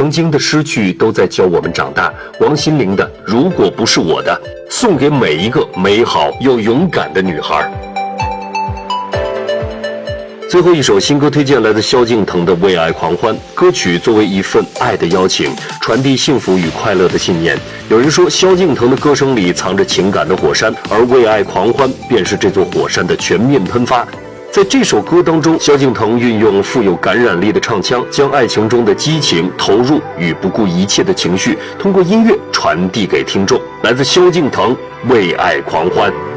曾经的失去都在教我们长大。王心凌的《如果不是我的》，送给每一个美好又勇敢的女孩。最后一首新歌推荐来自萧敬腾的《为爱狂欢》，歌曲作为一份爱的邀请，传递幸福与快乐的信念。有人说，萧敬腾的歌声里藏着情感的火山，而《为爱狂欢》便是这座火山的全面喷发。在这首歌当中，萧敬腾运用富有感染力的唱腔，将爱情中的激情、投入与不顾一切的情绪，通过音乐传递给听众。来自萧敬腾《为爱狂欢》。